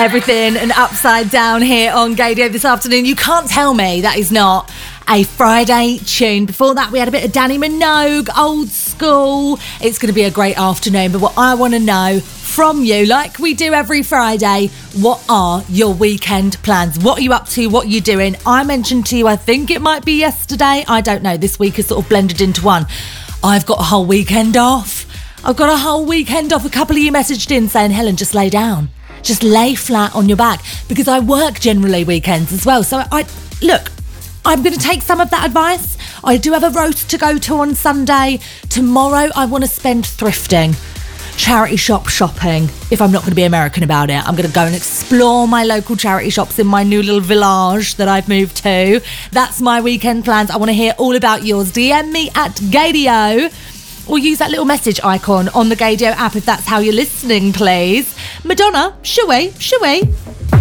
Everything and upside down here on Gaydio this afternoon. You can't tell me that is not a Friday tune. Before that, we had a bit of Danny Minogue, old school. It's going to be a great afternoon. But what I want to know from you, like we do every Friday, what are your weekend plans? What are you up to? What are you doing? I mentioned to you, I think it might be yesterday. I don't know. This week is sort of blended into one. I've got a whole weekend off. A couple of you messaged in saying, Helen, just lay down. Just lay flat on your back, because I work generally weekends as well. So I'm going to take some of that advice. I do have a roast to go to on Sunday. Tomorrow I want to spend thrifting, charity shop shopping. If I'm not going to be American about it, I'm going to go and explore my local charity shops in my new little village that I've moved to. That's my weekend plans. I want to hear all about yours. DM me at Gaydio, or use that little message icon on the Gaydio app if that's how you're listening, please. Madonna, shall we?